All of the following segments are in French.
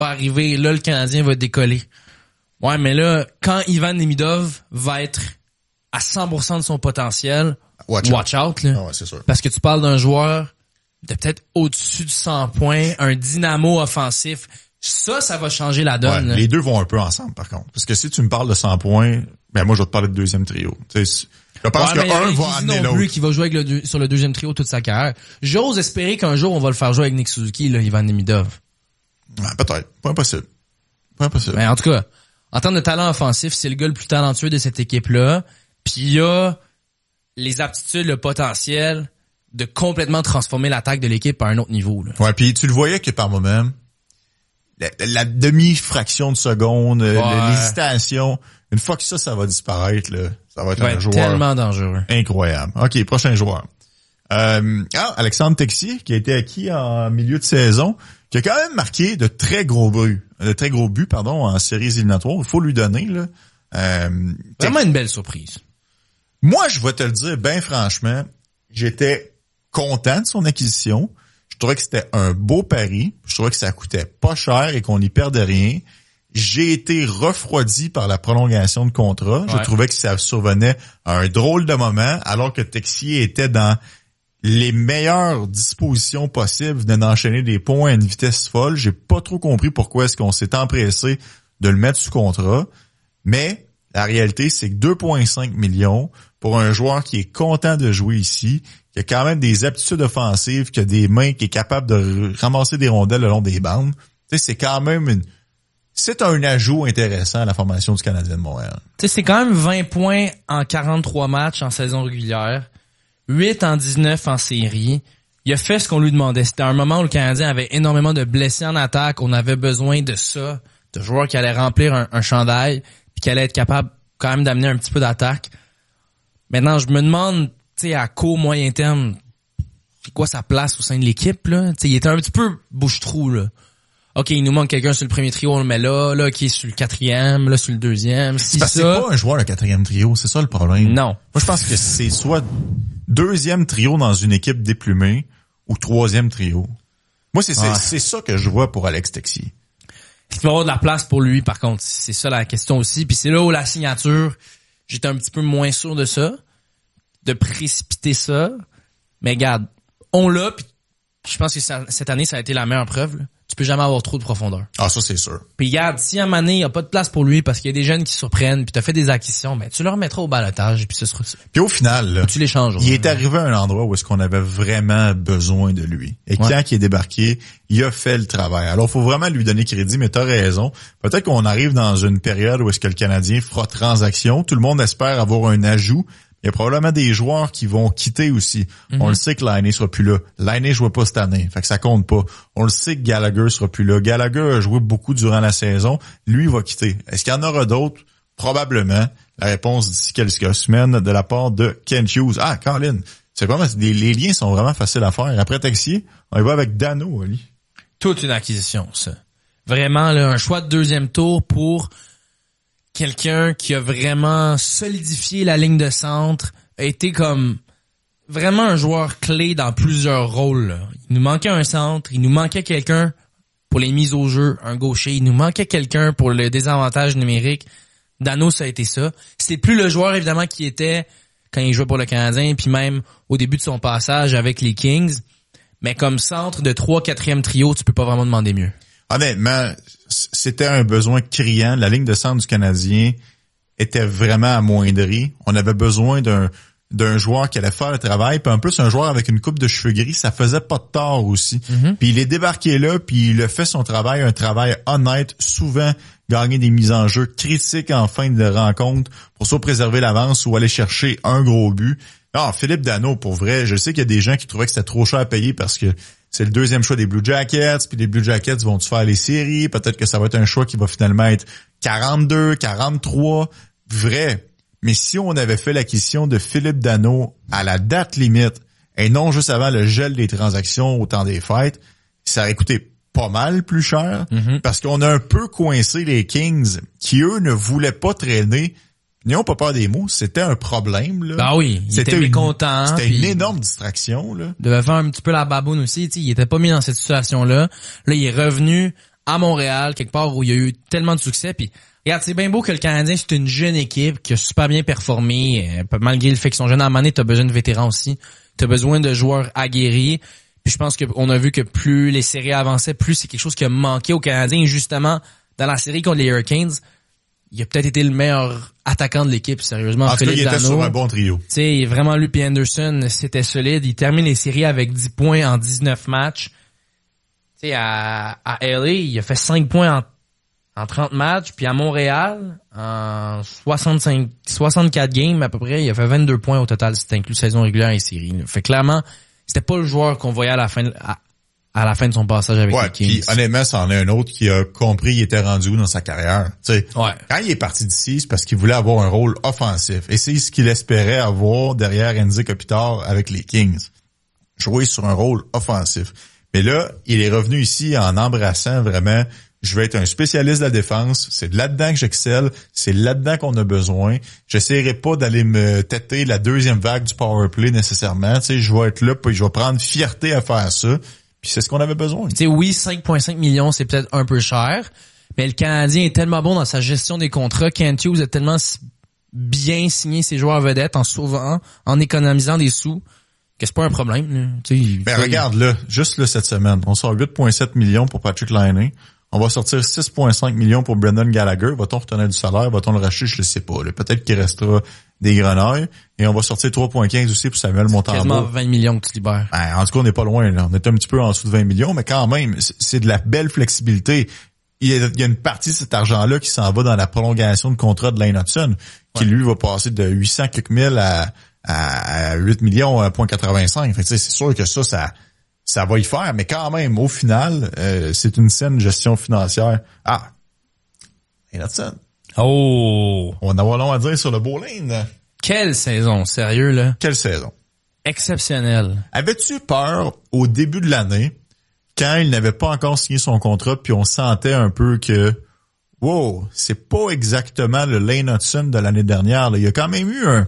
pas arriver. Là, le Canadien va décoller. Ouais, mais là, quand Ivan Demidov va être à 100% de son potentiel, watch out là. Ah ouais, c'est sûr. Parce que tu parles d'un joueur de peut-être au-dessus de 100 points, un dynamo offensif. Ça va changer la donne. Ouais, les deux vont un peu ensemble, par contre. Parce que si tu me parles de 100 points, ben moi, je vais te parler de deuxième trio. Tu sais, je pense qu'un va amener l'autre. Non plus qui va jouer avec sur le deuxième trio toute sa carrière. J'ose espérer qu'un jour, on va le faire jouer avec Nick Suzuki, là, Ivan Demidov. Ouais, peut-être. Pas impossible. Mais en tout cas, en termes de talent offensif, c'est le gars le plus talentueux de cette équipe-là. Puis il a les aptitudes, le potentiel de complètement transformer l'attaque de l'équipe à un autre niveau. Là. Ouais, puis tu le voyais que par moment, la demi-fraction de seconde, l'hésitation, une fois que ça va disparaître, là, ça va être un joueur tellement dangereux. Incroyable. OK, prochain joueur. Alexandre Texier, qui a été acquis en milieu de saison, qui a quand même marqué de très gros buts en séries éliminatoires. Il faut lui donner, là. Vraiment une belle surprise. Moi, je vais te le dire, ben franchement, j'étais content de son acquisition. Je trouvais que c'était un beau pari. Je trouvais que ça coûtait pas cher et qu'on n'y perdait rien. J'ai été refroidi par la prolongation de contrat. Je trouvais que ça survenait à un drôle de moment, alors que Texier était dans les meilleures dispositions possibles, venait d'enchaîner des points à une vitesse folle. J'ai pas trop compris pourquoi est-ce qu'on s'est empressé de le mettre sous contrat. Mais la réalité, c'est que 2,5 millions pour un joueur qui est content de jouer ici, qui a quand même des aptitudes offensives, qui a des mains, qui est capable de ramasser des rondelles le long des bandes. Tu sais, c'est quand même c'est un ajout intéressant à la formation du Canadien de Montréal. Tu sais, c'est quand même 20 points en 43 matchs en saison régulière, 8 en 19 en série. Il a fait ce qu'on lui demandait. C'était un moment où le Canadien avait énormément de blessés en attaque. On avait besoin de ça, de joueurs qui allaient remplir un chandail, puis qui allaient être capables quand même d'amener un petit peu d'attaque. Maintenant, je me demande, tu sais, à court, moyen terme, c'est quoi sa place au sein de l'équipe, là? Tu sais, il était un petit peu bouche-trou, là. OK, il nous manque quelqu'un sur le premier trio, on le met là, qui est sur le quatrième, là, sur le deuxième. C'est pas un joueur, le quatrième trio, c'est ça le problème. Non. Moi, je pense que c'est soit deuxième trio dans une équipe déplumée ou troisième trio. Moi, c'est ça que je vois pour Alex Texier. Il va y avoir de la place pour lui, par contre. C'est ça la question aussi. Puis c'est là où la signature, j'étais un petit peu moins sûr de ça, de précipiter ça. Mais regarde, on l'a, puis je pense que cette année, ça a été la meilleure preuve, là. Tu peux jamais avoir trop de profondeur. Ah, ça, c'est sûr. Puis regarde, si à un moment donné, il n'y a pas de place pour lui parce qu'il y a des jeunes qui surprennent, puis tu as fait des acquisitions, ben tu le remettras au balotage, et puis ce sera ça. Puis au final, là, tu l'échanges. Il est arrivé à un endroit où est-ce qu'on avait vraiment besoin de lui. Et quand il est débarqué, il a fait le travail. Alors, faut vraiment lui donner crédit, mais t'as raison. Peut-être qu'on arrive dans une période où est-ce que le Canadien fera transaction. Tout le monde espère avoir un ajout. Il y a probablement des joueurs qui vont quitter aussi. On le sait que Laine sera plus là. Laine jouait pas cette année, fait que ça compte pas. On le sait que Gallagher sera plus là. Gallagher a joué beaucoup durant la saison. Lui, il va quitter. Est-ce qu'il y en aura d'autres? Probablement. La réponse d'ici quelques semaines de la part de Kent Hughes. Ah, Colin, c'est vraiment, les liens sont vraiment faciles à faire. Après Texier, on y va avec Dano, Ali. Toute une acquisition, ça. Vraiment, là, un choix de deuxième tour pour quelqu'un qui a vraiment solidifié la ligne de centre, a été comme vraiment un joueur clé dans plusieurs rôles, là. Il nous manquait un centre, il nous manquait quelqu'un pour les mises au jeu, un gaucher, il nous manquait quelqu'un pour le désavantage numérique. Dano, ça a été ça. C'est plus le joueur, évidemment, qui était quand il jouait pour le Canadien, puis même au début de son passage avec les Kings, mais comme centre de 3-4e trio, tu peux pas vraiment demander mieux. Honnêtement, c'était un besoin criant. La ligne de centre du Canadien était vraiment amoindrie. On avait besoin d'un joueur qui allait faire le travail. Puis en plus, un joueur avec une coupe de cheveux gris, ça faisait pas de tort aussi. Puis il est débarqué là, puis il a fait son travail, un travail honnête, souvent gagner des mises en jeu critiques en fin de rencontre pour soit préserver l'avance ou aller chercher un gros but. Non, Philippe Dano, pour vrai, je sais qu'il y a des gens qui trouvaient que c'était trop cher à payer parce que c'est le deuxième choix des Blue Jackets, puis les Blue Jackets vont-tu faire les séries? Peut-être que ça va être un choix qui va finalement être 42, 43. Vrai. Mais si on avait fait l'acquisition de Philippe Dano à la date limite, et non juste avant le gel des transactions au temps des fêtes, ça aurait coûté pas mal plus cher, parce qu'on a un peu coincé les Kings, qui eux ne voulaient pas traîner. N'ayons pas peur des mots, c'était un problème, là. Ben oui, il était mécontent. C'était une énorme distraction, là. Il devait faire un petit peu la baboune aussi, tu sais, il était pas mis dans cette situation-là. Là, il est revenu à Montréal, quelque part où il y a eu tellement de succès. Puis regarde, c'est bien beau que le Canadien, c'est une jeune équipe qui a super bien performé, malgré le fait qu'ils sont jeunes. À un moment donné, t'as besoin de vétérans aussi. T'as besoin de joueurs aguerris. Puis je pense qu'on a vu que plus les séries avançaient, plus c'est quelque chose qui a manqué aux Canadiens. Et justement, dans la série contre les Hurricanes, il a peut-être été le meilleur attaquant de l'équipe, sérieusement. En tout cas, il était sur un bon trio. Tu sais, vraiment, lui et Anderson, c'était solide. Il termine les séries avec 10 points en 19 matchs. Tu sais, à LA, il a fait 5 points en 30 matchs. Puis à Montréal, en 64 games à peu près, il a fait 22 points au total, si inclus saison régulière et série. Fait clairement, c'était pas le joueur qu'on voyait à la fin de son passage avec les Kings. Puis honnêtement, c'en est un autre qui a compris il était rendu où dans sa carrière. T'sais, ouais. Quand il est parti d'ici, c'est parce qu'il voulait avoir un rôle offensif. Et c'est ce qu'il espérait avoir derrière Anze Kopitar avec les Kings. Jouer sur un rôle offensif. Mais là, il est revenu ici en embrassant vraiment, je vais être un spécialiste de la défense, c'est là-dedans que j'excelle, c'est là-dedans qu'on a besoin. J'essaierai pas d'aller me têter la deuxième vague du power play nécessairement. Tu sais, je vais être là, puis je vais prendre fierté à faire ça. Puis c'est ce qu'on avait besoin. Tu sais, oui, 5,5 millions, c'est peut-être un peu cher, mais le Canadien est tellement bon dans sa gestion des contrats. Kent Hughes a tellement bien signé ses joueurs vedettes en sauvant, en économisant des sous, que c'est pas un problème. Mais regarde là, juste là cette semaine, on sort 8,7 millions pour Patrick Laine. On va sortir 6,5 millions pour Brendan Gallagher. Va-t-on retenir du salaire? Va-t-on le racheter? Je le sais pas. Là. Peut-être qu'il restera des grenailles. Et on va sortir 3,15 aussi pour Samuel Montembeault. Quasiment 20 millions que tu libères. Ben, en tout cas, on n'est pas loin. Là. On est un petit peu en dessous de 20 millions, mais quand même, c'est de la belle flexibilité. Il y a une partie de cet argent-là qui s'en va dans la prolongation de contrat de Lane Hudson, qui lui va passer de 800 quelques mille à 8 millions, .85. Fait que c'est sûr que ça va y faire, mais quand même, au final, c'est une saine gestion financière. Ah! Lane Hudson. Oh! On va en avoir long à dire sur le beau Lane. Quelle saison, sérieux, là? Quelle saison? Exceptionnelle. Avais-tu peur au début de l'année, quand il n'avait pas encore signé son contrat, puis on sentait un peu que, wow, c'est pas exactement le Lane Hudson de l'année dernière, là. Il y a quand même eu un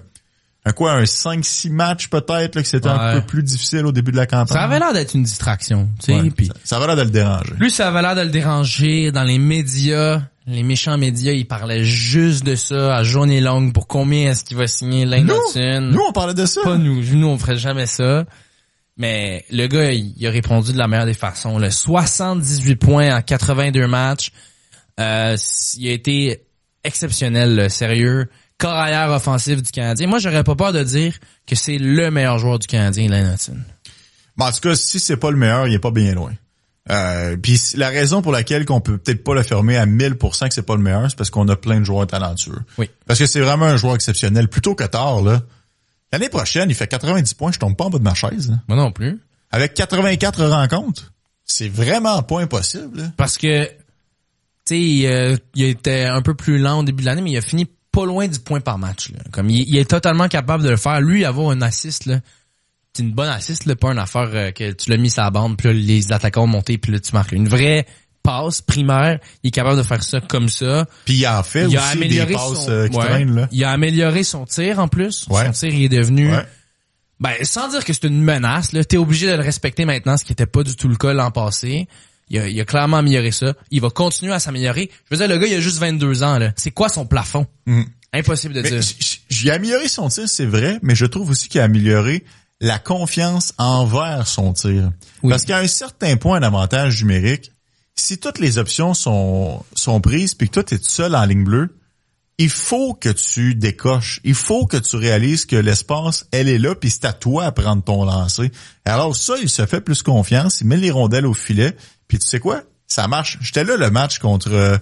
5-6 matchs peut-être, là, que c'était un peu plus difficile au début de la campagne. Ça avait l'air d'être une distraction, tu sais. Puis ça avait l'air de le déranger. Lui, ça avait l'air de le déranger dans les médias. Les méchants médias, ils parlaient juste de ça à journée longue pour combien est-ce qu'il va signer Lane Hudson. Nous, on parlait de ça. Pas nous. Nous, on ferait jamais ça. Mais le gars, il a répondu de la meilleure des façons. Là. 78 points en 82 matchs. Il a été exceptionnel, là, sérieux. Corps arrière offensif du Canadien. Moi, j'aurais pas peur de dire que c'est le meilleur joueur du Canadien, Lane Hudson. Bon, en tout cas, si c'est pas le meilleur, il est pas bien loin. Puis la raison pour laquelle qu'on peut peut-être pas l'affirmer à 1000% que c'est pas le meilleur, c'est parce qu'on a plein de joueurs talentueux. Oui. Parce que c'est vraiment un joueur exceptionnel. Plutôt que tard, là. L'année prochaine, il fait 90 points, je tombe pas en bas de ma chaise. Là. Moi non plus. Avec 84 rencontres, c'est vraiment pas impossible. Là. Parce que, tu sais, il était un peu plus lent au début de l'année, mais il a fini pas loin du point par match. Là. Comme il est totalement capable de le faire. Lui, avoir un assist, là, c'est une bonne assist, là, pas une affaire que tu l'as mis sur la bande, puis là, les attaquants ont monté, puis là, tu marques. Une vraie passe primaire, il est capable de faire ça comme ça. Puis il en fait aussi des passes qui traînent, là. Il a amélioré son tir en plus. Ouais. Son tir, il est devenu... Ouais. Ben, sans dire que c'est une menace, là, t'es obligé de le respecter maintenant, ce qui était pas du tout le cas l'an passé. Il a clairement amélioré ça. Il va continuer à s'améliorer. Je veux dire, le gars, il a juste 22 ans, là. C'est quoi son plafond? Impossible de dire. J'ai amélioré son tir, c'est vrai, mais je trouve aussi qu'il a amélioré la confiance envers son tir. Oui. Parce qu'à un certain point d'avantage numérique, si toutes les options sont prises puis que toi, t'es tout seul en ligne bleue, il faut que tu décoches. Il faut que tu réalises que l'espace, elle est là, puis c'est à toi à prendre ton lancer. Alors ça, il se fait plus confiance, il met les rondelles au filet, puis tu sais quoi? Ça marche. J'étais là le match contre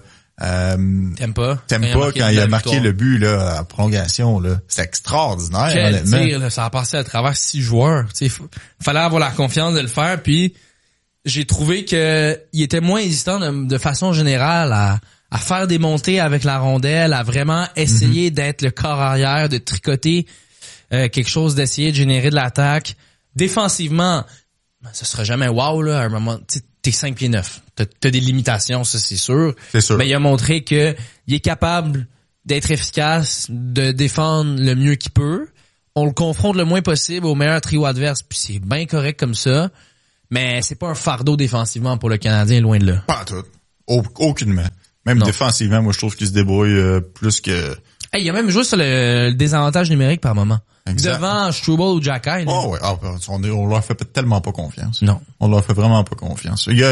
Tampa quand il a marqué le but là à prolongation là. C'est extraordinaire. Quel tir, là, ça a passé à travers 6 joueurs. Il fallait avoir la confiance de le faire, puis j'ai trouvé que il était moins hésitant de façon générale à faire des montées avec la rondelle, à vraiment essayer d'être le corps arrière, de tricoter quelque chose, d'essayer de générer de l'attaque. Défensivement, ça sera jamais wow là, à un moment, t'es 5 pieds 9. T'as des limitations, ça c'est sûr. C'est sûr. Mais il a montré que il est capable d'être efficace, de défendre le mieux qu'il peut. On le confronte le moins possible au meilleur trio adverse, puis c'est bien correct comme ça. Mais c'est pas un fardeau défensivement pour le Canadien, loin de là. Pas tout. Aucunement. Même Non. défensivement, moi, je trouve qu'il se débrouille plus que... Hey, il a même joué sur le désavantage numérique par moment. Exact. Devant Struble ou Jacky. Oh ouais, on leur fait tellement pas confiance. Non. On leur fait vraiment pas confiance. Il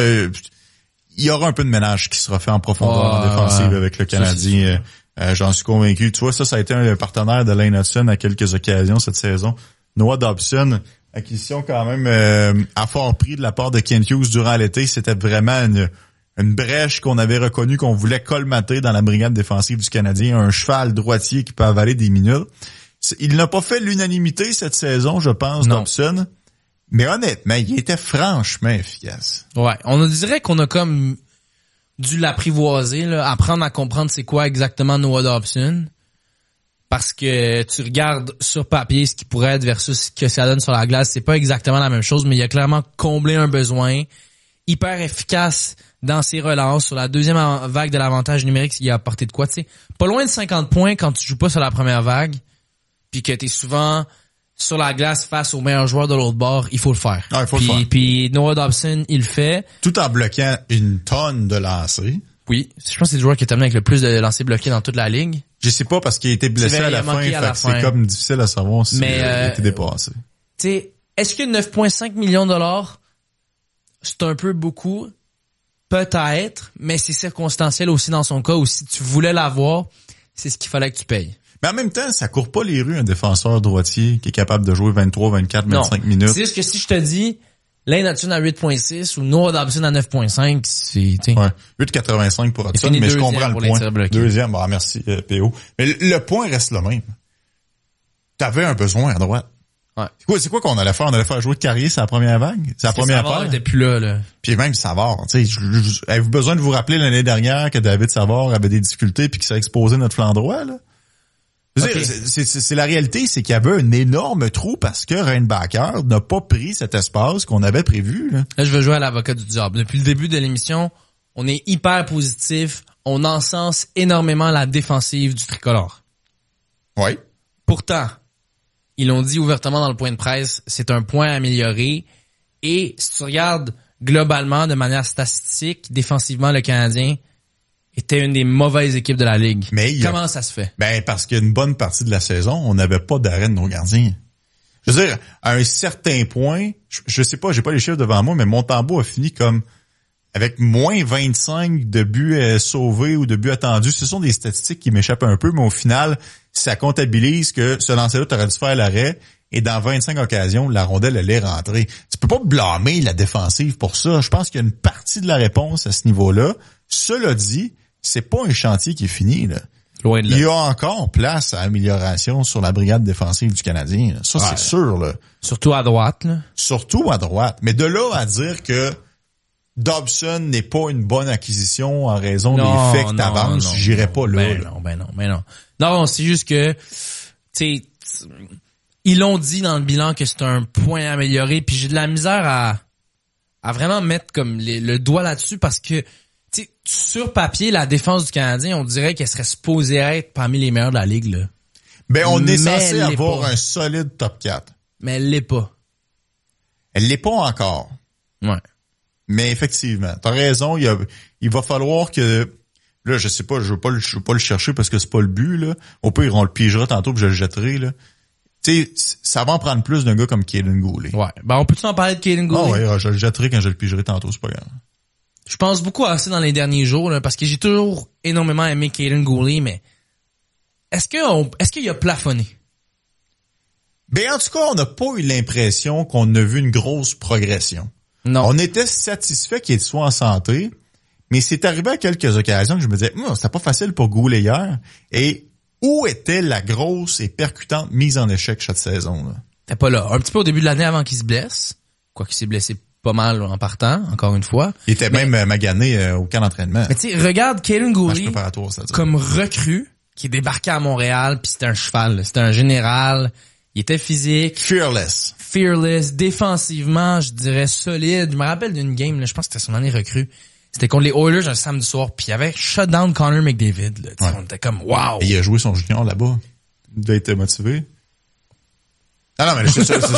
y aura un peu de ménage qui sera fait en profondeur en défensive avec le Canadien. J'en suis convaincu. Tu vois, ça a été un partenaire de Lane Hudson à quelques occasions cette saison. Noah Dobson, acquisition quand même à fort prix de la part de Kent Hughes durant l'été. C'était vraiment une brèche qu'on avait reconnue qu'on voulait colmater dans la brigade défensive du Canadien. Un cheval droitier qui peut avaler des minutes. Il n'a pas fait l'unanimité cette saison, je pense, Dobson. Mais honnêtement, il était franchement efficace. Ouais, on dirait qu'on a comme dû l'apprivoiser, là, apprendre à comprendre c'est quoi exactement Noah Dobson. Parce que tu regardes sur papier ce qui pourrait être versus ce que ça donne sur la glace, c'est pas exactement la même chose, mais il a clairement comblé un besoin. Hyper efficace dans ses relances. Sur la deuxième vague de l'avantage numérique, il a apporté de quoi, tu sais. Pas loin de 50 points quand tu joues pas sur la première vague, puis que t'es souvent sur la glace face aux meilleurs joueurs de l'autre bord, il faut le faire. Ah, il faut le faire. Puis Noah Dobson, il le fait. Tout en bloquant une tonne de lancers. Oui. Je pense que c'est le joueur qui est terminé avec le plus de lancers bloqués dans toute la ligue. Je sais pas parce qu'il a été blessé à la fin, c'est comme difficile à savoir s'il a été dépassé. Tu sais, est-ce que 9,5 millions de dollars, c'est un peu beaucoup? Peut-être, mais c'est circonstanciel aussi dans son cas où si tu voulais l'avoir, c'est ce qu'il fallait que tu payes. Mais en même temps, ça court pas les rues un défenseur droitier qui est capable de jouer 23, 24, 25 minutes. C'est juste que si je te dis Lane Hudson à 8.6 ou Noah Dobson à 9.5, c'est... Ouais, 8.85 pour Hudson, mais je comprends le point. Deuxième, merci PO. Mais le point reste le même. T'avais un besoin à droite. Ouais. C'est quoi qu'on allait faire? On allait faire jouer de Carrier sur la première vague? C'est la première paire? Était plus là. Puis même Savard, tu sais, avez-vous besoin de vous rappeler l'année dernière que David Savard avait des difficultés puis qu'il s'est exposé notre flanc droit, là? Okay. C'est la réalité, c'est qu'il y avait un énorme trou parce que Reinbacher n'a pas pris cet espace qu'on avait prévu. Là, je veux jouer à l'avocat du diable. Depuis le début de l'émission, on est hyper positif. On encense énormément la défensive du tricolore. Oui. Pourtant, ils l'ont dit ouvertement dans le point de presse, c'est un point amélioré. Et si tu regardes globalement, de manière statistique, défensivement, le Canadien était une des mauvaises équipes de la Ligue. Comment ça se fait? Ben, parce qu'une bonne partie de la saison, on n'avait pas d'arrêt de nos gardiens. Je veux dire, à un certain point, je sais pas, j'ai pas les chiffres devant moi, mais Montembeault a fini comme avec moins 25 de buts sauvés ou de buts attendus. Ce sont des statistiques qui m'échappent un peu, mais au final, ça comptabilise que ce lancer-là, t'aurais dû faire l'arrêt et dans 25 occasions, la rondelle allait rentrer. Tu peux pas blâmer la défensive pour ça. Je pense qu'il y a une partie de la réponse à ce niveau-là. Cela dit, c'est pas un chantier qui est fini, là. Loin de là. Il y a encore place à amélioration sur la brigade défensive du Canadien. Ça, c'est sûr, là. Surtout à droite, là. Surtout à droite. Mais de là à dire que Dobson n'est pas une bonne acquisition en raison des faits que t'avances, j'irais pas là. Non. Non, c'est juste que, tu sais, ils l'ont dit dans le bilan que c'est un point amélioré, puis j'ai de la misère à vraiment mettre comme le doigt là-dessus parce que, tu sais, sur papier, la défense du Canadien, on dirait qu'elle serait supposée être parmi les meilleures de la Ligue, là. Ben, on est censé avoir un solide top 4. Mais elle l'est pas. Elle l'est pas encore. Ouais. Mais effectivement, t'as raison, il va falloir que, là, je sais pas, je veux pas le chercher parce que c'est pas le but, là. Au pire, on le pigera tantôt puis je le jetterai, là. Tu sais, ça va en prendre plus d'un gars comme Kaden Goulet. Ouais. Ben, on peut-tu en parler de Kaden Goulet? Ah ouais, je le jetterai quand je le pigerai tantôt, c'est pas grave. Je pense beaucoup à ça dans les derniers jours, là, parce que j'ai toujours énormément aimé Kaden Goulet, mais est-ce qu'il a plafonné? Ben, en tout cas, on n'a pas eu l'impression qu'on a vu une grosse progression. Non. On était satisfait qu'il soit en santé, mais c'est arrivé à quelques occasions que je me disais, c'était pas facile pour Goulet hier. Et où était la grosse et percutante mise en échec cette saison, là? T'es pas là. Un petit peu au début de l'année avant qu'il se blesse. Quoiqu'il s'est blessé pas mal en partant, encore une fois. Il était même magané au camp d'entraînement. Mais tu sais, regarde Kaden Goulet comme recrue qui est débarqué à Montréal, puis c'était un cheval, c'était un général. Il était physique. Fearless. Défensivement, je dirais solide. Je me rappelle d'une game, là, je pense que c'était son année recrue. C'était contre les Oilers un samedi soir, puis il avait shutdown Connor McDavid. Là, on était comme wow. Et il a joué son junior là-bas. Il devait être motivé. Non, mais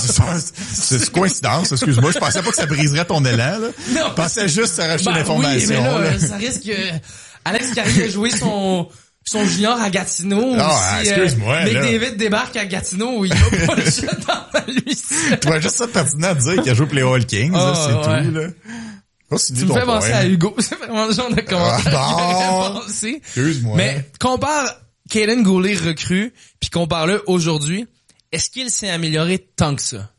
c'est coïncidence, excuse-moi. Je pensais pas que ça briserait ton élan, là. Non. Je pensais juste s'arracher l'information. Oui, mais là, là. ça risque que Alex Carrier a joué son junior à Gatineau. Excuse-moi, là. McDavid débarque à Gatineau, il va pas le jeter dans lui. Tu vois juste ça pertinent de dire qu'il a joué pour les All Kings, c'est tout, là. Tu me fais penser à Hugo. C'est vraiment le genre de commentaire qu'il aurait pensé. Excuse-moi. Mais compare Kaiden Goulet recrue, puis compare-le aujourd'hui. Est-ce qu'il s'est amélioré tant que ça?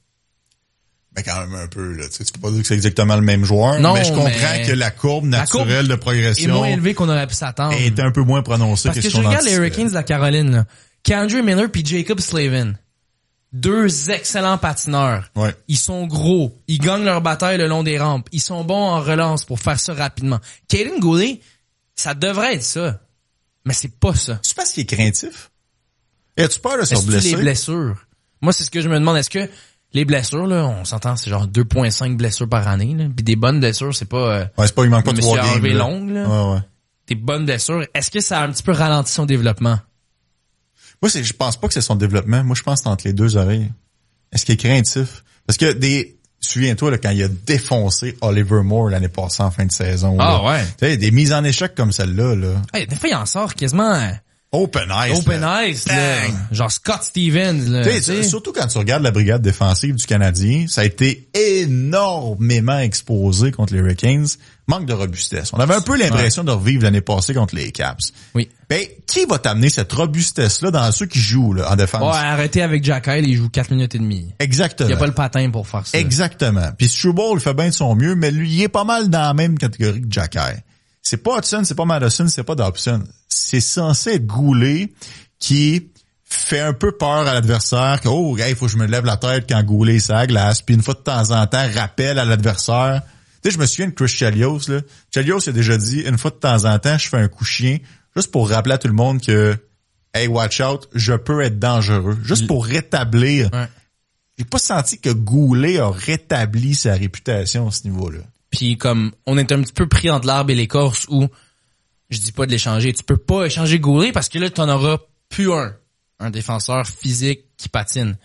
Ben quand même un peu, là. Tu peux pas dire que c'est exactement le même joueur, non, mais je comprends que la courbe naturelle de progression est moins élevée qu'on aurait pu s'attendre. Est un peu moins prononcée que ce qu'on regarde les Hurricanes de la Caroline, là. K'Andre Miller puis Jacob Slavin. Deux excellents patineurs. Ouais. Ils sont gros. Ils gagnent leur bataille le long des rampes. Ils sont bons en relance pour faire ça rapidement. Kaiden Goulet, ça devrait être ça. Mais c'est pas ça. Tu penses qu'il est craintif? Et as-tu peur de se blesser? Les blessures? Moi, c'est ce que je me demande. Est-ce que les blessures, là, on s'entend, c'est genre 2,5 blessures par année, là. Puis des bonnes blessures, c'est pas, c'est pas, il manque pas 3 games. longues, là. Ouais. Des bonnes blessures. Est-ce que ça a un petit peu ralenti son développement? Moi, je pense pas que c'est son développement. Moi, je pense que c'est entre les deux oreilles. Est-ce qu'il est craintif? Parce que souviens-toi, là, quand il a défoncé Oliver Moore l'année passée en fin de saison. Ah, là. ouais. Tu sais, des mises en échec comme celle-là, là. Hey, des fois, il en sort quasiment, Open ice, là. Genre Scott Stevens, là. T'sais, surtout quand tu regardes la brigade défensive du Canadien, ça a été énormément exposé contre les Hurricanes. Manque de robustesse. On avait un peu l'impression de revivre l'année passée contre les Caps. Oui. Ben, qui va t'amener cette robustesse-là dans ceux qui jouent, là, en défense? Ouais, arrêtez avec Jack Eill, il joue 4 minutes et demie. Exactement. Il y a pas le patin pour faire ça. Exactement. Puis Struble fait bien de son mieux, mais lui, il est pas mal dans la même catégorie que Jack Eill. C'est pas Hudson, c'est pas Madison, c'est pas Dobson. C'est censé être Goulet qui fait un peu peur à l'adversaire, que il faut que je me lève la tête quand Goulet est à glace, puis une fois de temps en temps, rappelle à l'adversaire. Tu sais, je me souviens de Chris Chelios, là. Chelios a déjà dit, une fois de temps en temps, je fais un coup chien, juste pour rappeler à tout le monde que, hey, watch out, je peux être dangereux. Juste pour rétablir. Ouais. J'ai pas senti que Goulet a rétabli sa réputation à ce niveau-là. Puis comme on est un petit peu pris entre l'arbre et l'écorce où je dis pas de l'échanger, tu peux pas échanger Goulet parce que là t'en auras plus un défenseur physique qui patine.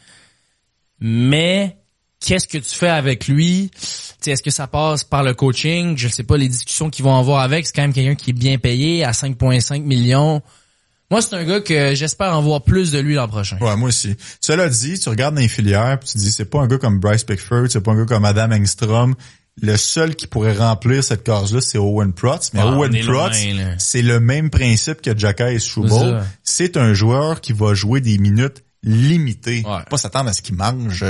Mais qu'est-ce que tu fais avec lui? T'sais, est-ce que ça passe par le coaching? Je sais pas les discussions qu'ils vont avoir avec, c'est quand même quelqu'un qui est bien payé à 5,5 millions. Moi, c'est un gars que j'espère en voir plus de lui l'an prochain. Ouais, moi aussi. Cela dit, tu regardes dans les filières puis tu dis c'est pas un gars comme Bryce Pickford, c'est pas un gars comme Adam Engstrom. Le seul qui pourrait remplir cette case-là, c'est Owen Protz. Mais Owen Protz, c'est le même principe que Jacka et Struble. C'est un joueur qui va jouer des minutes limitées. Ouais. Pas s'attendre à ce qu'il mange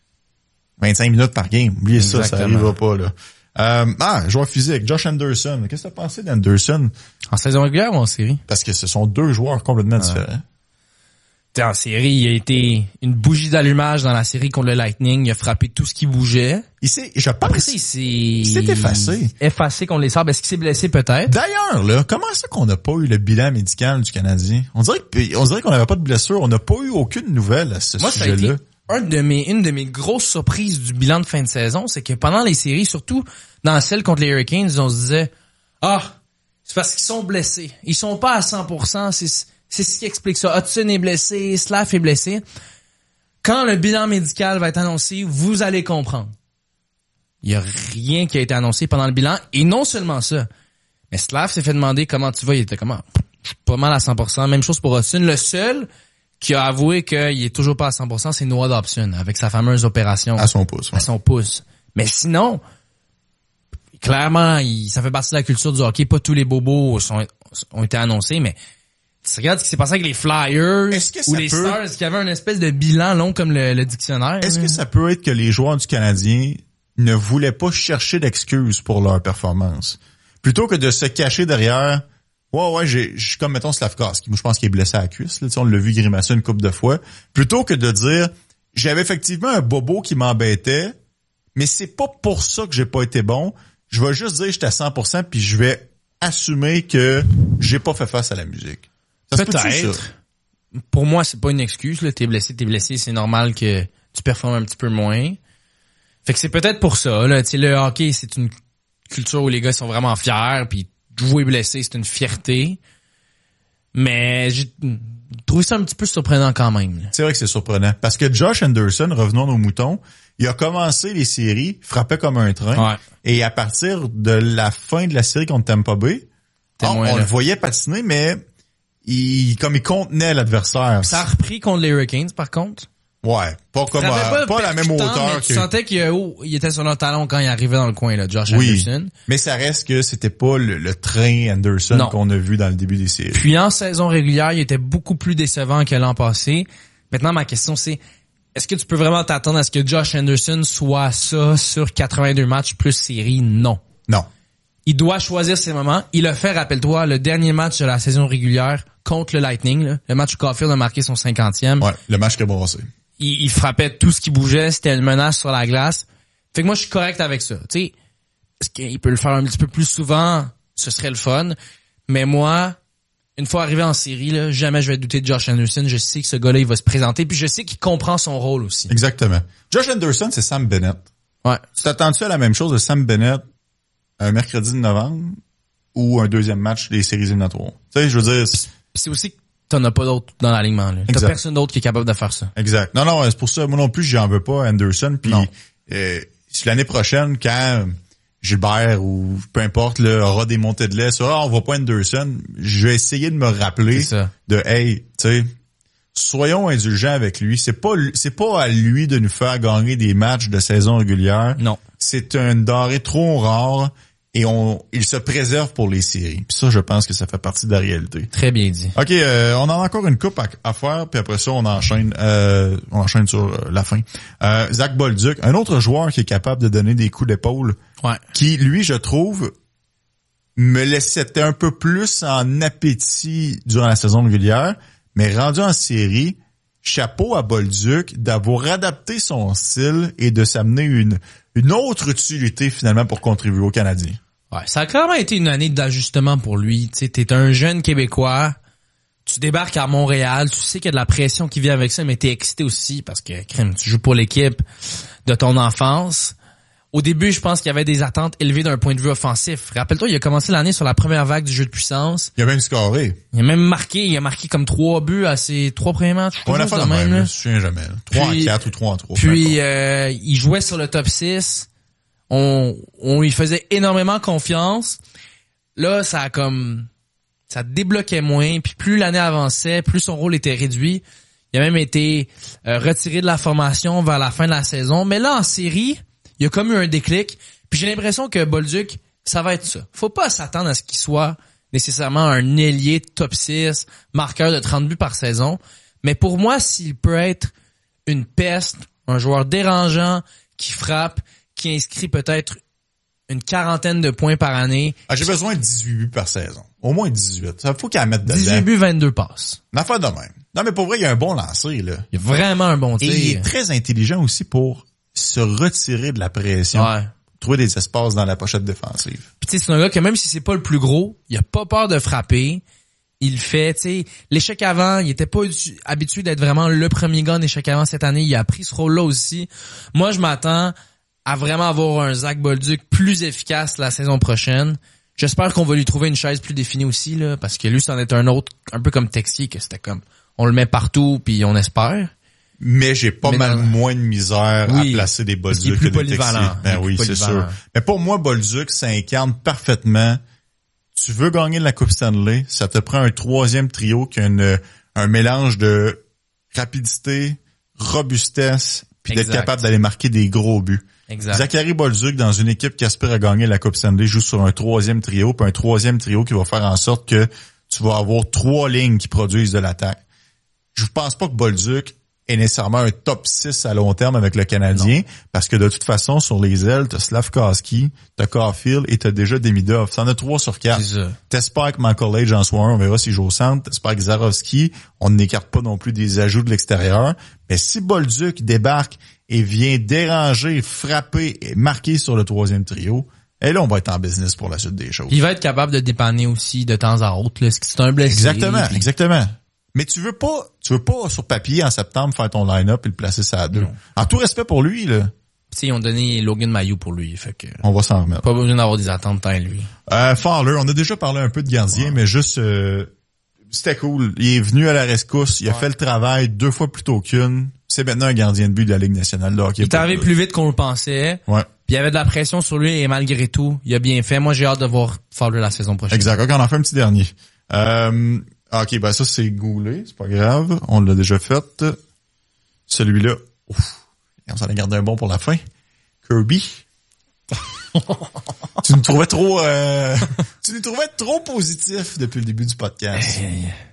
25 minutes par game. Oubliez Exactement. Ça arrivera pas, là. Joueur physique, Josh Anderson. Qu'est-ce que t'as pensé d'Anderson? En saison régulière ou en série? Parce que ce sont deux joueurs complètement différents. En série, il a été une bougie d'allumage dans la série contre le Lightning. Il a frappé tout ce qui bougeait. Je pense qu'il s'est effacé. Effacé contre les Sabres. Est-ce qu'il s'est blessé peut-être? D'ailleurs, là, comment ça qu'on n'a pas eu le bilan médical du Canadien? On dirait qu'on n'avait pas de blessure. On n'a pas eu aucune nouvelle à ce sujet-là. Une de mes grosses surprises du bilan de fin de saison, c'est que pendant les séries, surtout dans celle contre les Hurricanes, on se disait, c'est parce qu'ils sont blessés. Ils sont pas à 100%. C'est ce qui explique ça. Hudson est blessé, Slav est blessé. Quand le bilan médical va être annoncé, vous allez comprendre. Il y a rien qui a été annoncé pendant le bilan. Et non seulement ça, mais Slav s'est fait demander comment tu vas. Il était comment? Je suis pas mal à 100%. Même chose pour Hudson. Le seul qui a avoué qu'il est toujours pas à 100%, c'est Noah Dobson, avec sa fameuse opération. À son pouce. Ouais. À son pouce. Mais sinon, clairement, ça fait partie de la culture du hockey. Pas tous les bobos ont été annoncés, mais tu regardes ce qui s'est passé avec les Flyers ou les Stars qui avaient une espèce de bilan long comme le dictionnaire. Est-ce que ça peut être que les joueurs du Canadien ne voulaient pas chercher d'excuses pour leur performance? Plutôt que de se cacher derrière, j'ai comme mettons Slavkovski, moi je pense qu'il est blessé à la cuisse, là, on l'a vu grimacer une couple de fois. Plutôt que de dire, j'avais effectivement un bobo qui m'embêtait, mais c'est pas pour ça que j'ai pas été bon. Je vais juste dire que j'étais à 100% puis je vais assumer que j'ai pas fait face à la musique. Peut-être. Pour moi, c'est pas une excuse, là. T'es blessé, c'est normal que tu performes un petit peu moins. Fait que c'est peut-être pour ça, là. Tu sais, le hockey, c'est une culture où les gars sont vraiment fiers, puis jouer blessé, c'est une fierté. Mais j'ai trouvé ça un petit peu surprenant quand même. Là. C'est vrai que c'est surprenant. Parce que Josh Anderson, revenons aux moutons, il a commencé les séries, frappait comme un train. Ouais. Et à partir de la fin de la série contre Tampa Bay, on le voyait patiner, mais il contenait l'adversaire. Ça a repris contre les Hurricanes, par contre. Ouais, pas comme pas à la même hauteur que... Tu sentais qu'il était sur le talon quand il arrivait dans le coin, là, Josh Anderson. Mais ça reste que c'était pas le train Anderson qu'on a vu dans le début des séries. Puis en saison régulière, il était beaucoup plus décevant que l'an passé. Maintenant, ma question c'est, est-ce que tu peux vraiment t'attendre à ce que Josh Anderson soit ça sur 82 matchs plus série? Non. Non. Il doit choisir ses moments. Il a fait, rappelle-toi, le dernier match de la saison régulière contre le Lightning, là, le match où Caulfield a marqué son 50e. Ouais, le match qui a brassé. Il frappait tout ce qui bougeait, c'était une menace sur la glace. Fait que moi, je suis correct avec ça. Tu sais, est-ce qu'il peut le faire un petit peu plus souvent? Ce serait le fun. Mais moi, une fois arrivé en série, là, jamais je vais douter de Josh Anderson. Je sais que ce gars-là, il va se présenter. Puis je sais qu'il comprend son rôle aussi. Exactement. Josh Anderson, c'est Sam Bennett. Ouais. Tu t'attends-tu à la même chose de Sam Bennett un mercredi de novembre ou un deuxième match des séries éliminatoires? Tu sais, je veux dire... Puis c'est aussi que t'en as pas d'autres dans l'alignement. Là. T'as personne d'autre qui est capable de faire ça. Exact. Non, c'est pour ça. Moi non plus, j'en veux pas Anderson. Puis l'année prochaine, quand Gilbert ou peu importe là, aura des montées de lait sur on voit pas Anderson, je vais essayer de me rappeler de hey, tu sais, soyons indulgents avec lui. C'est pas à lui de nous faire gagner des matchs de saison régulière. Non. C'est un denrée trop rare. Et il se préserve pour les séries. Puis ça, je pense que ça fait partie de la réalité. Très bien dit. OK, on a encore une coupe à faire, puis après ça, on enchaîne sur la fin. Zach Bolduc, un autre joueur qui est capable de donner des coups d'épaule, qui, lui, je trouve, me laissait un peu plus en appétit durant la saison régulière, mais rendu en série, chapeau à Bolduc d'avoir adapté son style et de s'amener une autre utilité finalement pour contribuer aux Canadiens. Ouais, ça a clairement été une année d'ajustement pour lui. Tu sais, t'es un jeune Québécois, tu débarques à Montréal, tu sais qu'il y a de la pression qui vient avec ça, mais t'es excité aussi parce que, crème, tu joues pour l'équipe de ton enfance. Au début, je pense qu'il y avait des attentes élevées d'un point de vue offensif. Rappelle-toi, il a commencé l'année sur la première vague du jeu de puissance. Il a même scoré. Il a marqué comme 3 buts à ses 3 premiers matchs. On a fait de même, je me souviens jamais. 3 en 4 ou 3 en 3. Puis, il jouait sur le top 6. On lui faisait énormément confiance. Là, ça débloquait moins. Puis plus l'année avançait, plus son rôle était réduit. Il a même été retiré de la formation vers la fin de la saison. Mais là, en série, il y a comme eu un déclic. Puis j'ai l'impression que Bolduc, ça va être ça. Faut pas s'attendre à ce qu'il soit nécessairement un ailier top 6, marqueur de 30 buts par saison. Mais pour moi, s'il peut être une peste, un joueur dérangeant, qui frappe, qui inscrit peut-être une quarantaine de points par année. J'ai besoin de 18 buts par saison. Au moins 18. Ça faut qu'il en mette dedans. 18 buts, 22 passes. Une affaire de même. Non, mais pour vrai, il y a un bon lancer, là. Il y a vraiment un bon tir. Et il est très intelligent aussi pour se retirer de la pression. Ouais. Trouver des espaces dans la pochette défensive. Puis tu sais, c'est un gars que même si c'est pas le plus gros, il a pas peur de frapper. Il fait, tu sais, l'échec avant, il était pas habitué d'être vraiment le premier gars en échec avant cette année. Il a pris ce rôle-là aussi. Moi, je m'attends à vraiment avoir un Zach Bolduc plus efficace la saison prochaine. J'espère qu'on va lui trouver une chaise plus définie aussi, là, parce que lui, c'en est un autre, un peu comme Texier, que c'était comme, on le met partout puis on espère. Mais j'ai pas mal moins de misère à placer des Bolduc que des Texier. Ben oui, c'est sûr. Mais pour moi, Bolduc, ça incarne parfaitement. Tu veux gagner la Coupe Stanley, ça te prend un troisième trio qui a un mélange de rapidité, robustesse, puis d'être capable d'aller marquer des gros buts. Exact. Zachary Bolduc, dans une équipe qui aspire à gagner la Coupe Stanley, joue sur un troisième trio, puis un troisième trio qui va faire en sorte que tu vas avoir 3 lignes qui produisent de l'attaque. Je pense pas que Bolduc est nécessairement un top 6 à long terme avec le Canadien, parce que de toute façon, sur les ailes, t'as Slavkovski, t'as Caulfield et t'as déjà Demidov. T'en as 3 sur 4. T'espères que Michael en soit un, on verra s'il joue au centre. T'espères que Zarovski, on n'écarte pas non plus des ajouts de l'extérieur. Mais si Bolduc débarque et vient déranger, frapper et marquer sur le troisième trio, et là, on va être en business pour la suite des choses. Il va être capable de dépanner aussi de temps à autre, là, ce qui c'est un blessé. Exactement. Mais tu veux pas sur papier en septembre faire ton line-up et le placer ça à 2. En tout respect pour lui, là. Tu sais, ils ont donné Logan Mailloux pour lui, fait que. On va s'en remettre. Pas besoin d'avoir des attentes tant lui. Fowler, on a déjà parlé un peu de gardien, mais juste, C'était cool. Il est venu à la rescousse. Il a fait le travail 2 fois plus tôt qu'une. C'est maintenant un gardien de but de la Ligue nationale de hockey. Il est arrivé plus vite qu'on le pensait. Ouais. Puis il y avait de la pression sur lui et malgré tout, il a bien fait. Moi, j'ai hâte de voir Fowler la saison prochaine. Exact. OK, on en fait un petit dernier. OK, ben ça, c'est goulé. C'est pas grave. On l'a déjà fait. Celui-là. Ouf. On s'en a gardé un bon pour la fin. Kirby. Tu nous trouvais trop positif depuis le début du podcast.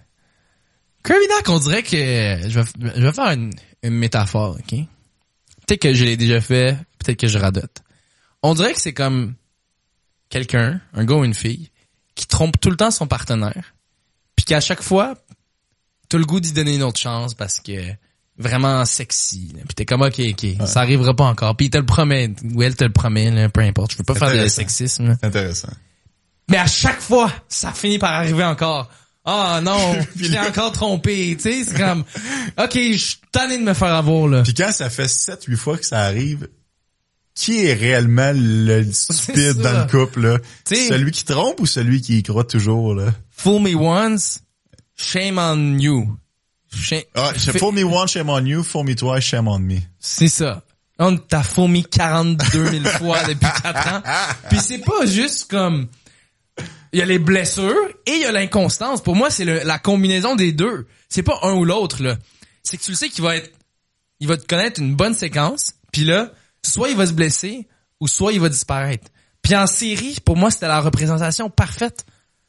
Kirby Dach, on dirait que je vais faire une métaphore, OK? Peut-être que je l'ai déjà fait, peut-être que je radote. On dirait que c'est comme quelqu'un, un gars ou une fille, qui trompe tout le temps son partenaire, puis qu'à chaque fois, t'as le goût d'y donner une autre chance parce que vraiment sexy. Là. Puis t'es comme OK, ça arrivera pas encore. Puis il te le promet, ou elle te le promet, là, peu importe. Je veux pas faire de sexisme. Là. C'est intéressant. Mais à chaque fois, ça finit par arriver encore. Ah non, je t'ai encore trompé. Tu sais, c'est comme OK, je suis tanné de me faire avoir là. Puis quand ça fait 7-8 fois que ça arrive, qui est réellement le stupide dans le couple là? T'sais, celui qui trompe ou celui qui y croit toujours là? Fool me once, shame on you. Fool me once, shame on you. Fool me twice, shame on me. C'est ça. On t'a fool me 42 000 fois depuis 4 ans. Puis c'est pas juste comme... Il y a les blessures et il y a l'inconstance. Pour moi, c'est la combinaison des deux. C'est pas un ou l'autre, là. C'est que tu le sais qu'il il va te connaître une bonne séquence, puis là, soit il va se blesser, ou soit il va disparaître. Puis en série, pour moi, c'était la représentation parfaite.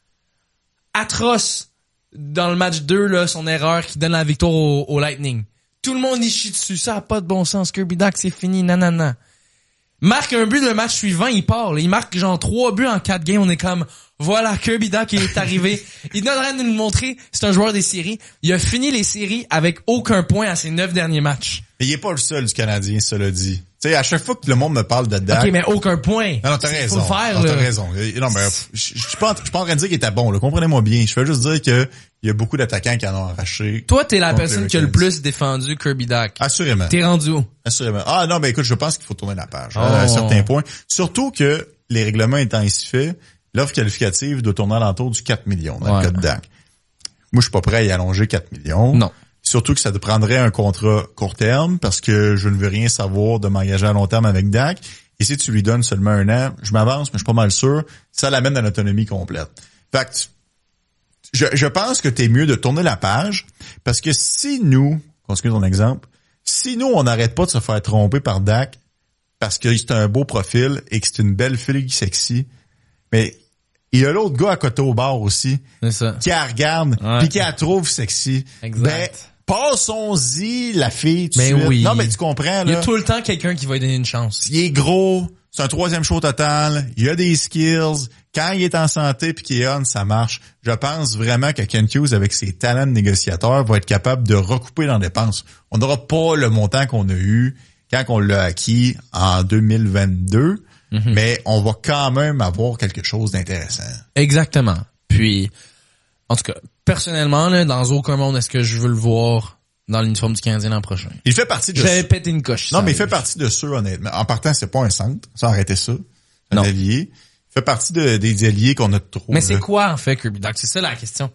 Atroce. Dans le match 2, là, son erreur qui donne la victoire au Lightning. Tout le monde y chie dessus. Ça a pas de bon sens. Kirby Dach, c'est fini. Nanana. Marque un but le match suivant, il part. Là. Il marque genre 3 buts en 4 games. On est comme, voilà, Kirby Dach est arrivé. Il est en train de nous montrer, c'est un joueur des séries. Il a fini les séries avec aucun point à ses 9 derniers matchs. Et il est pas le seul du Canadien, cela dit. Tu sais, à chaque fois que le monde me parle de Dach... OK, mais aucun point. Non, t'as raison. Faut le faire, non, là. T'as raison. Non, mais je suis pas en train de dire qu'il était bon, là. Comprenez-moi bien. Je veux juste dire que il y a beaucoup d'attaquants qui en ont arraché. Toi, t'es la personne qui a le plus défendu Kirby Dach. Assurément. T'es rendu où? Assurément. Ah, non, ben écoute, je pense qu'il faut tourner la page. À un certain point. Surtout que les règlements étant ainsi faits, l'offre qualificative doit tourner à l'entour du 4 millions dans le cas de Dach. Moi, je suis pas prêt à y allonger 4 millions. Non. Surtout que ça te prendrait un contrat court terme parce que je ne veux rien savoir de m'engager à long terme avec Dach. Et si tu lui donnes seulement 1 an, je m'avance, mais je suis pas mal sûr, ça l'amène à l'autonomie complète. Fait que je pense que t'es mieux de tourner la page parce que si nous, continue ton exemple, si nous, on n'arrête pas de se faire tromper par Dach parce que c'est un beau profil et que c'est une belle fille sexy, mais il y a l'autre gars à côté au bar aussi qui la regarde puis qui la trouve sexy. Exact. Ben, passons-y la fille tout de suite. Oui. Non, mais tu comprends, là. Il y a tout le temps quelqu'un qui va lui donner une chance. Il est gros, c'est un 3e show total, il a des skills, quand il est en santé puis qu'il est on, ça marche. Je pense vraiment que Kent Hughes, avec ses talents de négociateur, va être capable de recouper dans les dépenses. On n'aura pas le montant qu'on a eu quand on l'a acquis en 2022, mais on va quand même avoir quelque chose d'intéressant. Exactement. Puis, en tout cas, personnellement, là, dans aucun monde est-ce que je veux le voir dans l'uniforme du Canadien l'an prochain. Il fait partie de... J'avais pété une coche. Non, mais il fait partie de ceux, honnêtement. En partant, c'est pas un centre. Ça, arrêtez ça. Un allié. Il fait partie des alliés qu'on a trop. Mais c'est quoi, en fait, Kirby Dach? C'est ça la question.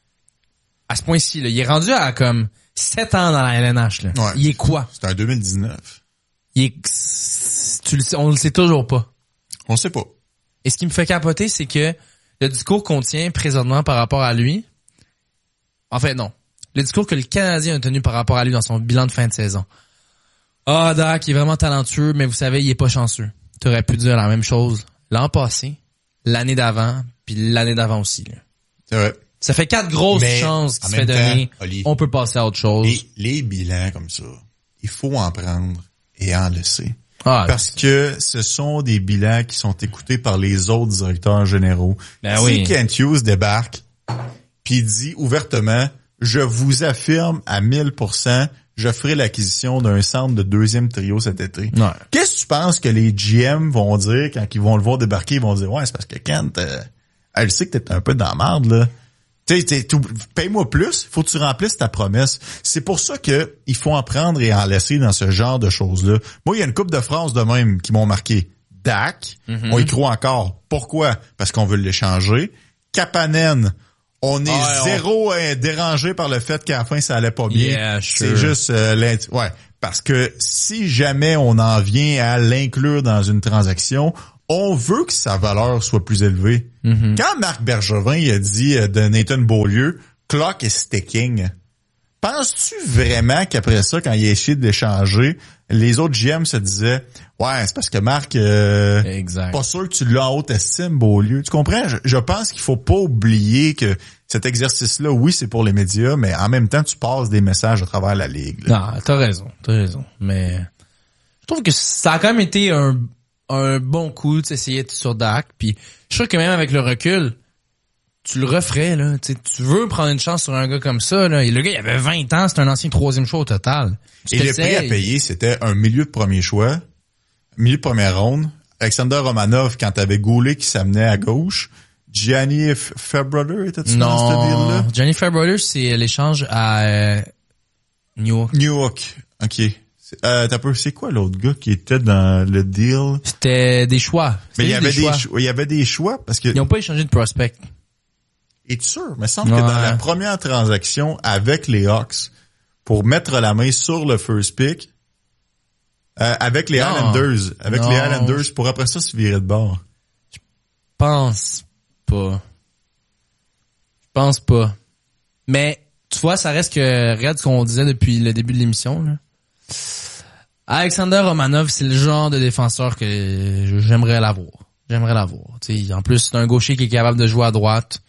À ce point-ci, là, il est rendu à comme 7 ans dans la LNH, là. Ouais. Il est quoi? C'est un 2019. Il est... on le sait toujours pas. On le sait pas. Et ce qui me fait capoter, c'est que le discours qu'on tient présentement par rapport à lui... En fait, non. Le discours que le Canadien a tenu par rapport à lui dans son bilan de fin de saison. Ah, Dach, il est vraiment talentueux, mais vous savez, il est pas chanceux. Tu aurais pu dire la même chose l'an passé, l'année d'avant, puis l'année d'avant aussi. Là. C'est vrai. Ça fait 4 grosses chances qui se fait donner. Oli, on peut passer à autre chose. Les bilans comme ça, il faut en prendre et en laisser. Parce que ce sont des bilans qui sont écoutés par les autres directeurs généraux. Si Kent Hughes débarque puis dit ouvertement, je vous affirme à 1000%, je ferai l'acquisition d'un centre de 2e trio cet été. Ouais. Qu'est-ce que tu penses que les GM vont dire quand ils vont le voir débarquer? Ils vont dire, ouais, c'est parce que Kent, elle sait que t'es un peu dans la marde, là. Paye-moi plus, faut que tu remplisses ta promesse. C'est pour ça que il faut en prendre et en laisser dans ce genre de choses-là. Moi, il y a une couple de phrases de même qui m'ont marqué. Dach, on y croit encore. Pourquoi? Parce qu'on veut l'échanger. Kapanen, On est zéro dérangé par le fait qu'à la fin, ça allait pas bien. Yeah, sure. C'est juste parce que si jamais on en vient à l'inclure dans une transaction, on veut que sa valeur soit plus élevée. Mm-hmm. Quand Marc Bergevin il a dit de Nathan Beaulieu, clock is ticking. Penses-tu vraiment qu'après ça, quand il a essayé de l'échanger, les autres GM se disaient ouais, c'est parce que Marc exact. Pas sûr que tu l'as en haute estime, Beaulieu. Tu comprends? Je pense qu'il faut pas oublier que cet exercice-là, oui, c'est pour les médias, mais en même temps, tu passes des messages à travers la ligue. Là. Non, t'as raison. Mais je trouve que ça a quand même été un bon coup d'essayer sur Dak. Puis je suis sûr que même avec le recul, tu le referais, là. Tu veux prendre une chance sur un gars comme ça, là. Et le gars, il avait 20 ans, c'est un ancien 3e choix au total. Et le prix à payer, c'était un milieu de premier choix, milieu de première ronde. Alexander Romanov, quand t'avais Goulet qui s'amenait à gauche. Gianni Fairbrother, était-tu dans ce deal-là? Gianni Fairbrother, c'est l'échange à Newark. Newark, OK. C'est quoi l'autre gars qui était dans le deal? C'était des choix. Mais il y avait des choix parce que... Ils n'ont pas échangé de prospect. Es-tu sûr? Il me semble que dans la première transaction avec les Hawks, pour mettre la main sur le first pick, avec les Islanders, pour après ça se virer de bord. Je pense pas. Mais, tu vois, ça reste que, regarde ce qu'on disait depuis le début de l'émission, là. Alexander Romanov, c'est le genre de défenseur que j'aimerais l'avoir. T'sais, en plus, c'est un gaucher qui est capable de jouer à droite.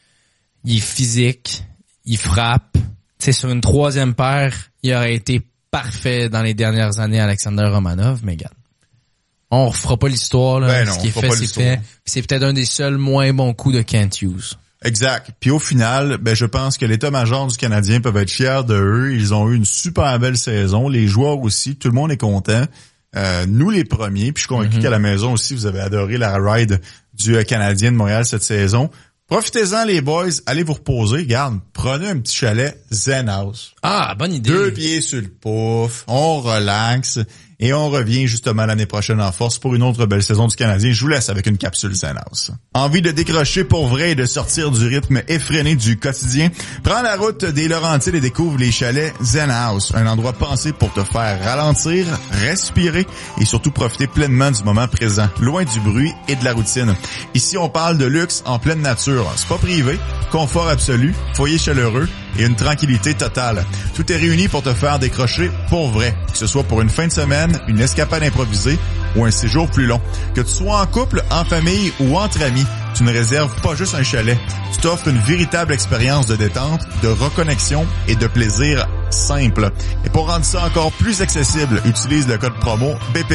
Il est physique. Il frappe. T'sais, sur une 3e paire, il aurait été parfait dans les dernières années, Alexander Romanov, mais regarde. On refera pas l'histoire, là. Non, ce qui est fait, c'est fait. C'est peut-être un des seuls moins bons coups de Kent Hughes. Exact. Puis au final, je pense que l'état-major du Canadien peuvent être fiers de eux. Ils ont eu une super belle saison. Les joueurs aussi. Tout le monde est content. Nous, les premiers. Puis je suis convaincu qu'à la maison aussi, vous avez adoré la ride du Canadien de Montréal cette saison. Profitez-en, les boys. Allez vous reposer. Garde, prenez un petit chalet Zen House. Ah, bonne idée. 2 pieds sur le pouf. On relaxe. Et on revient justement l'année prochaine en force pour une autre belle saison du Canadien. Je vous laisse avec une capsule Zen House. Envie de décrocher pour vrai et de sortir du rythme effréné du quotidien? Prends la route des Laurentides et découvre les chalets Zen House. Un endroit pensé pour te faire ralentir, respirer et surtout profiter pleinement du moment présent, loin du bruit et de la routine. Ici, on parle de luxe en pleine nature. C'est pas privé, confort absolu, foyer chaleureux et une tranquillité totale. Tout est réuni pour te faire décrocher pour vrai. Que ce soit pour une fin de semaine, une escapade improvisée ou un séjour plus long. Que tu sois en couple, en famille ou entre amis, tu ne réserves pas juste un chalet. Tu t'offres une véritable expérience de détente, de reconnexion et de plaisir simple. Et pour rendre ça encore plus accessible, utilise le code promo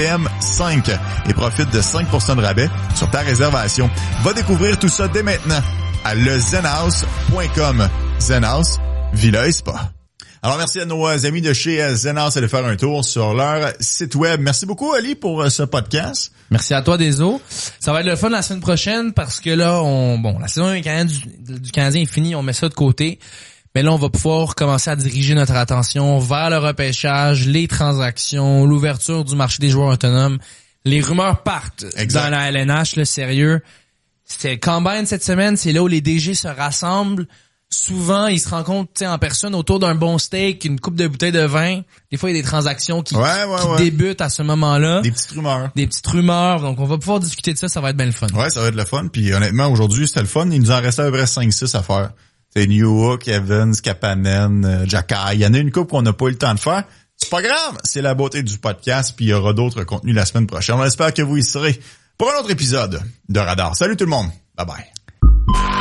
BPM5 et profite de 5% de rabais sur ta réservation. Va découvrir tout ça dès maintenant à lezenhouse.com. Zenhouse, Villa et Spa. Alors, merci à nos amis de chez Zenhouse d'aller faire un tour sur leur site web. Merci beaucoup, Ali, pour ce podcast. Merci à toi, Deso. Ça va être le fun la semaine prochaine parce que là, la saison du Canadien est finie, on met ça de côté. Mais là, on va pouvoir commencer à diriger notre attention vers le repêchage, les transactions, l'ouverture du marché des joueurs autonomes. Les rumeurs partent dans la LNH, là, sérieux. C'est le Combine cette semaine, c'est là où les DG se rassemblent. Souvent, ils se rencontrent en personne autour d'un bon steak, une coupe de bouteilles de vin. Des fois, il y a des transactions qui débutent à ce moment-là. Des petites rumeurs. Donc, on va pouvoir discuter de ça. Ça va être bien le fun. Ouais, ça va être le fun. Puis honnêtement, aujourd'hui, c'était le fun. Il nous en restait à peu près 5-6 à faire. C'est Newhook, Evans, Kapanen, Jacky. Il y en a une coupe qu'on n'a pas eu le temps de faire. C'est pas grave. C'est la beauté du podcast. Puis il y aura d'autres contenus la semaine prochaine. On espère que vous y serez pour un autre épisode de Radar. Salut tout le monde. Bye bye.